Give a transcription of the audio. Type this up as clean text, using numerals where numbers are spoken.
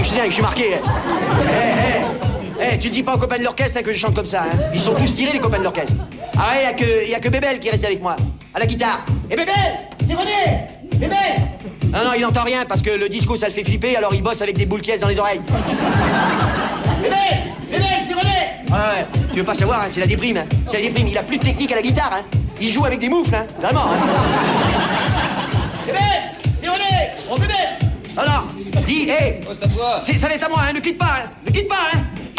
je tiens, je suis marqué. Tu ne dis pas aux copains de l'orchestre hein, que je chante comme ça. Hein. Ils sont tous tirés, les copains de l'orchestre. Ah ouais, il y a que Bébel qui reste avec moi, à la guitare. Et Bébel, c'est René. Bébel. Non, il n'entend rien parce que le disco, ça le fait flipper, alors il bosse avec des boules caisses dans les oreilles. Bébel, c'est René. Ah ouais, tu veux pas savoir, hein, c'est la déprime. Hein. C'est la déprime, il a plus de technique à la guitare. Hein. Il joue avec des moufles, hein. Vraiment. Hein. Bébel, c'est René. Oh, Bébel. Alors, dis, hé. Oh, c'est à toi. Ça va être à moi, hein, ne quitte pas, hein. Ne quitte pas, hein.